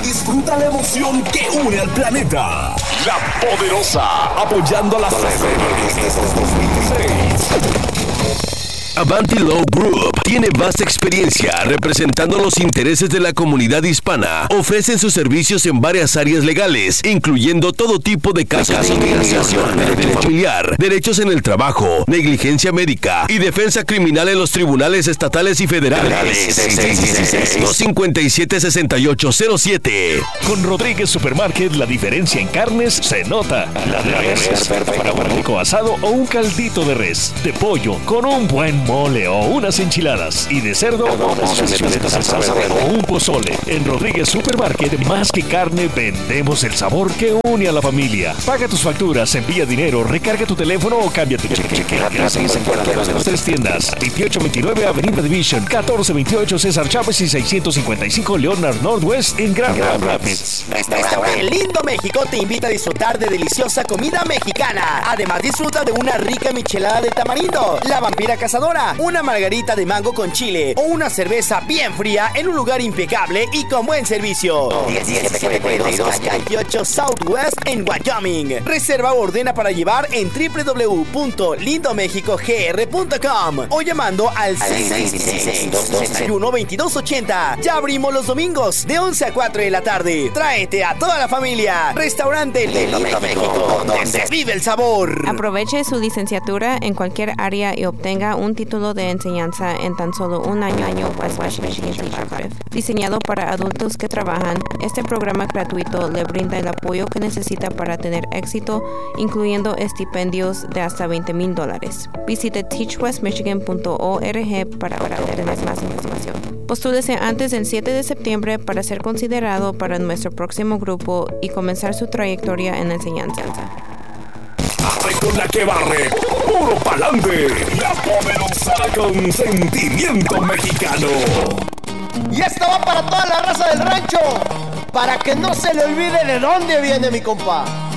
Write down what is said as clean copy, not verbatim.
disfruta la emoción que une al planeta. La Poderosa, apoyando a las celebrities 2016. Avanti Law Group tiene vasta experiencia representando los intereses de la comunidad hispana. Ofrecen sus servicios en varias áreas legales, incluyendo todo tipo de casos de inmigración, derecho familiar, derechos en el trabajo, negligencia médica y defensa criminal en los tribunales estatales y federales. 257-6807. Con Rodríguez Supermarket, la diferencia en carnes se nota. La de res, para un rico asado o un caldito de res, de pollo con un buen mole o unas enchiladas, y de cerdo o un pozole. En Rodríguez Supermarket, más que carne, vendemos el sabor que une a la familia. Paga tus facturas, envía dinero, recarga tu teléfono o cambia tu cheque. Gratis en cualquiera de las 3 tiendas: 2829 Avenida Division, 1428 César Chávez y 655 Leonard Northwest en Grand Rapids. El Lindo México te invita a disfrutar de deliciosa comida mexicana. Además, disfruta de una rica michelada de tamarindo, la vampira cazadora, una margarita de mango con chile o una cerveza bien fría en un lugar impecable y con buen servicio. 1742 Southwest en Wyoming. Reserva o ordena para llevar en www.lindomexicogr.com o llamando al 666-261-2280. Ya abrimos los domingos de 11 a 4 de la tarde. Tráete a toda la familia. Restaurante Lindo México, donde vive el sabor. Aproveche su licenciatura en cualquier área y obtenga un título de enseñanza en tan solo un año West Michigan Teacher Prep. Diseñado para adultos que trabajan, este programa gratuito le brinda el apoyo que necesita para tener éxito, incluyendo estipendios de hasta $20,000. Visite teachwestmichigan.org para obtener más información. Postúlese antes del 7 de septiembre para ser considerado para nuestro próximo grupo y comenzar su trayectoria en la enseñanza. Arre con la que barre, puro pa'lante, la Poderosa con sentimiento mexicano. Y esto va para toda la raza del rancho, para que no se le olvide de dónde viene mi compa.